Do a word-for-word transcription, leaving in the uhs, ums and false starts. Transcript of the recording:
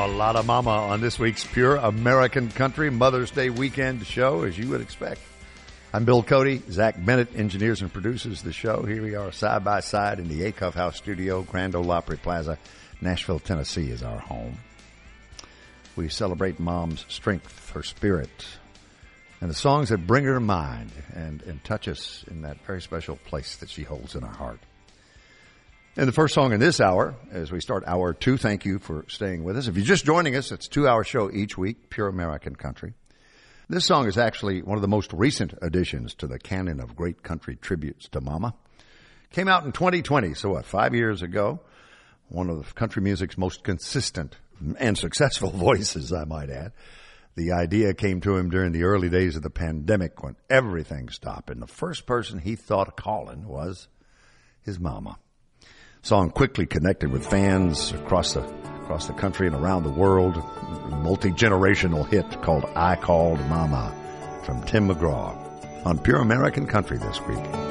a lot of mama on this week's Pure American Country Mother's Day weekend show, as you would expect. I'm Bill Cody. Zach Bennett engineers and produces the show. Here we are side by side in the Acuff House studio. Grand Ole Opry Plaza, Nashville, Tennessee is our home. We celebrate Mom's strength, her spirit, and the songs that bring her to mind and, and touch us in that very special place that she holds in our heart. And the first song in this hour, as we start hour two, thank you for staying with us. If you're just joining us, it's a two-hour show each week, Pure American Country. This song is actually one of the most recent additions to the canon of great country tributes to Mama. Came out in twenty twenty, so what, five years ago. One of country music's most consistent and successful voices, I might add. The idea came to him during the early days of the pandemic when everything stopped, and the first person he thought of calling was his mama. Song quickly connected with fans across the across the country and around the world. A multi-generational hit called I Called Mama from Tim McGraw on Pure American Country this week.